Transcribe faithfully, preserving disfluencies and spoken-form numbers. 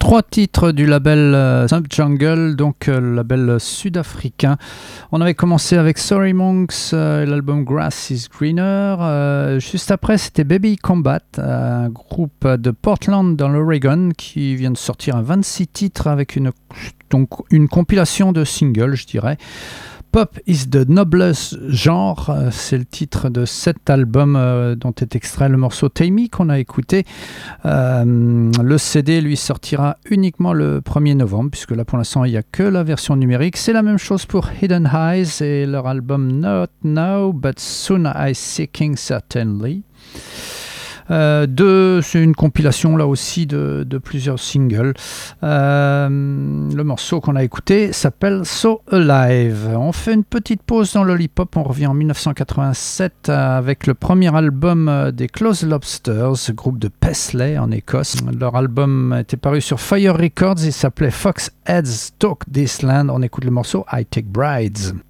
Trois titres du label euh, Subjungle, donc euh, le label sud-africain. On avait commencé avec Sorry Monks euh, et l'album Grass is Greener. Euh, juste après, c'était Baby Combat, euh, un groupe de Portland dans l'Oregon qui vient de sortir un vingt-six titres avec une, donc une compilation de singles, je dirais. Pop is the noblest genre, c'est le titre de cet album euh, dont est extrait le morceau Take Me qu'on a écouté. Euh, le C D lui sortira uniquement le premier novembre, puisque là pour l'instant il n'y a que la version numérique. C'est la même chose pour Hidden Highs et leur album Not Now But Soon I Seeking Certainly. Euh, deux, c'est une compilation là aussi de, de plusieurs singles. Euh, le morceau qu'on a écouté s'appelle So Alive. On fait une petite pause dans l'Lollipop, on revient en dix-neuf cent quatre-vingt-sept avec le premier album des Close Lobsters, groupe de Paisley en Écosse. Leur album était paru sur Fire Records, il s'appelait Foxheads Talk This Land. On écoute le morceau I Take Brides.